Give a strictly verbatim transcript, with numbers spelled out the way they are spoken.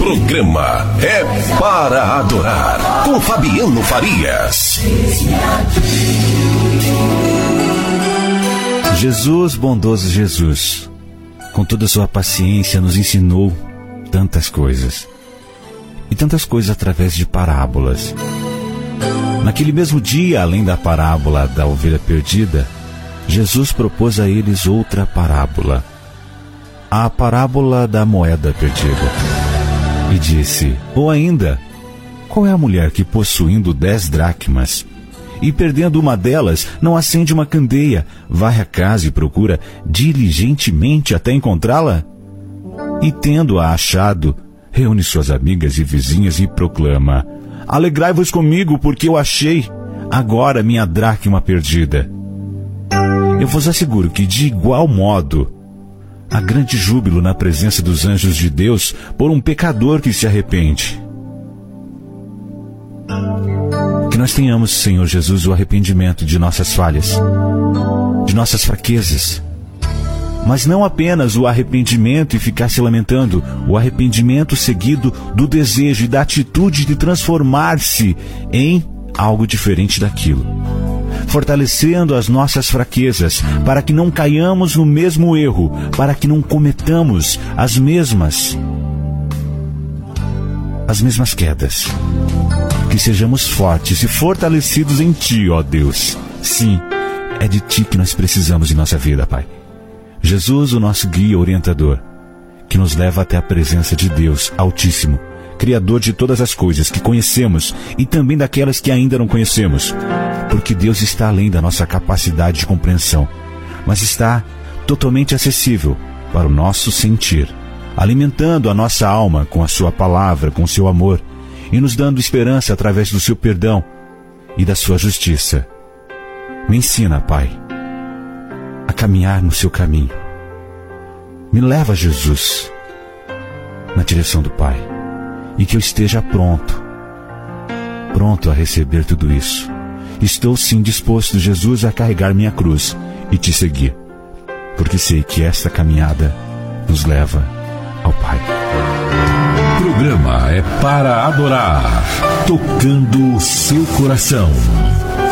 programa é para adorar, com Fabiano Farias. Jesus, bondoso Jesus, com toda a sua paciência, nos ensinou tantas coisas. E tantas coisas através de parábolas. Naquele mesmo dia, além da parábola da ovelha perdida, Jesus propôs a eles outra parábola, a parábola da moeda perdida. E disse: ou ainda, qual é a mulher que, possuindo dez dracmas, e perdendo uma delas, não acende uma candeia, varre a casa e procura diligentemente até encontrá-la? E tendo-a achado, reúne suas amigas e vizinhas e proclama: alegrai-vos comigo, porque eu achei agora minha dracma perdida. Eu vos asseguro que, de igual modo, há grande júbilo na presença dos anjos de Deus por um pecador que se arrepende. Que nós tenhamos, Senhor Jesus, o arrependimento de nossas falhas, de nossas fraquezas, mas não apenas o arrependimento e ficar se lamentando, o arrependimento seguido do desejo e da atitude de transformar-se em algo diferente daquilo, fortalecendo as nossas fraquezas, para que não caiamos no mesmo erro, para que não cometamos as mesmas, as mesmas quedas. Que sejamos fortes e fortalecidos em Ti, ó Deus. Sim, é de Ti que nós precisamos em nossa vida, Pai. Jesus, o nosso guia orientador, que nos leva até a presença de Deus Altíssimo, Criador de todas as coisas que conhecemos e também daquelas que ainda não conhecemos, porque Deus está além da nossa capacidade de compreensão, mas está totalmente acessível para o nosso sentir, alimentando a nossa alma com a Sua palavra, com o Seu amor, e nos dando esperança através do Seu perdão e da Sua justiça. Me ensina, Pai, a caminhar no Seu caminho. Me leva, Jesus, na direção do Pai, e que eu esteja pronto, pronto a receber tudo isso. Estou sim disposto, Jesus, a carregar minha cruz e Te seguir, porque sei que esta caminhada nos leva ao Pai. O programa é para adorar, tocando o seu coração.